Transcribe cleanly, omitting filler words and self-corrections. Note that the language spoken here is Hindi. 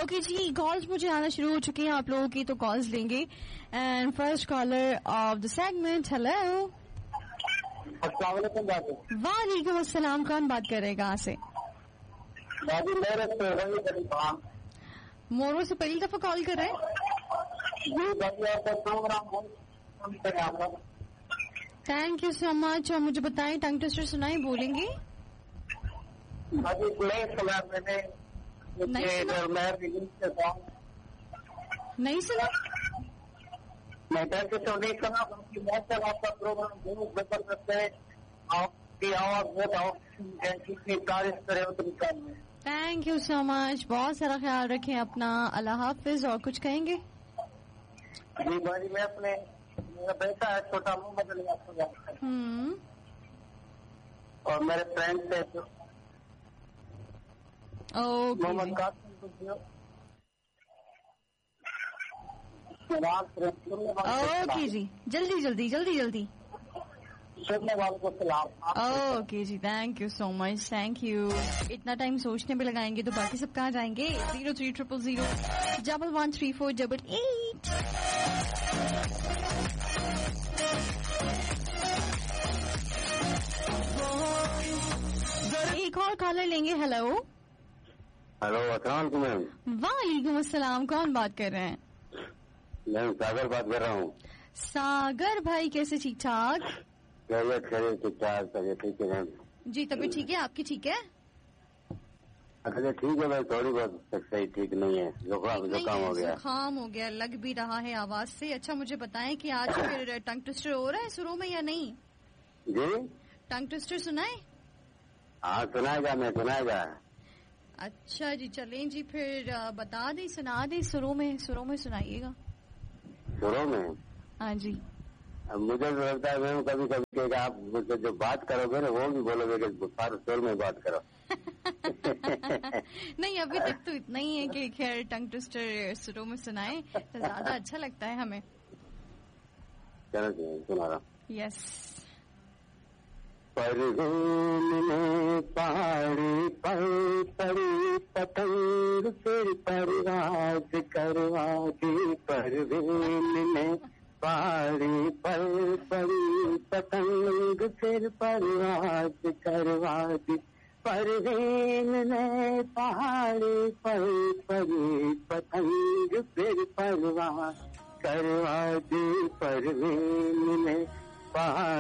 ओके जी, कॉल्स मुझे आना शुरू हो चुके हैं आप लोगों की, तो कॉल्स लेंगे. And first caller of the segment. Hello. वालेकुम अस्सलाम. कौन बात कर रहे हैं, कहाँ से? मोरो से पहली दफा कॉल कर रहे हैं. Thank you so much. और मुझे बताएं, टंग ट्विस्टर सुनाई, बोलेंगे? नहीं सुना. मैं नहीं सुना क्योंकि मौसम आपका प्रोग्राम बहुत जबरदस्त है. आपकी आवाज बहुत तारीफ करे उतनी में. Thank you so much. बहुत सारा ख्याल रखें अपना. अल्लाह हाफिज. और कुछ कहेंगे? जी भाई, मैं अपने मेरा बेटा है छोटा मोहम्मद अली और मेरे फ्रेंड थे मोहम्मद कासिम. ओके जी, जल्दी जल्दी जल्दी जल्दी. सुनने वालों को सलाम. Okay ji, thank you so much. Thank you. इतना टाइम सोचने में लगाएंगे तो बाकी सब कहाँ जाएंगे? 0300011348. एक और कॉलर लेंगे. हेलो. हेलो, अस्सलाम मैम. वालेकुम अस्सलाम. कौन बात कर रहे हैं? मैं सागर बात कर रहा हूँ. सागर भाई, कैसे? ठीक ठाक. खैरियत ठीक ठाक. तबियत ठीक है मैम? जी, तबियत ठीक है. आपकी ठीक है? अच्छा ठीक है भाई, थोड़ी बहुत सही ठीक नहीं है. जुकाम हो गया. जुकाम हो गया, लग भी रहा है आवाज से. अच्छा, मुझे बताएं कि आज फिर टंग ट्विस्टर हो रहा है शुरू में या नहीं? जी, टंग ट्विस्टर सुनाए? हाँ सुनाएगा, मैं सुनाएगा. अच्छा जी, चलें जी फिर. बता दें, सुना दें. शुरू में सुनाइएगा. शुरू में? हाँ जी. अब मुझे तो लगता है मैम, कभी कभी आप मुझसे जो बात करोगे ना, वो भी बोलोगे कि बुखार शोर में बात करो. नहीं, अभी तक तो इतना ही है कि खैर टंग ट्विस्टर शुरू में सुनाए तो ज्यादा अच्छा लगता है हमें. चलो सुना रहा. यस. परवीन ने पहाड़ी पर पड़ी पतंग फिर परवाज करवा दी. परवीन ने पहाड़ी पर पड़ी पतंग फिर परवाज करवा दी. परवीन ने पहाड़ी पर पड़ी पतंग फिर परवाज करवा दी. परवीन ने पहाड़ी